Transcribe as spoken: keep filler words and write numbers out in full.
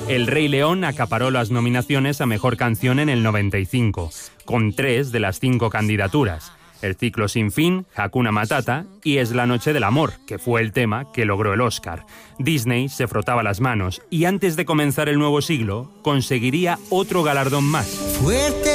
El Rey León acaparó las nominaciones a Mejor Canción en el noventa y cinco, con tres de las cinco candidaturas: El Ciclo Sin Fin, Hakuna Matata y Es la Noche del Amor, que fue el tema que logró el Oscar. Disney se frotaba las manos y antes de comenzar el nuevo siglo conseguiría otro galardón más. Fuerte.